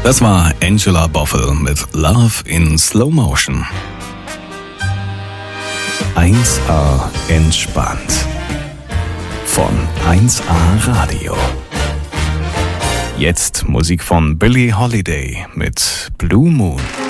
Das war Angela Boffel mit Love in Slow Motion. 1A entspannt. Von 1A Radio. Jetzt Musik von Billie Holiday mit Blue Moon.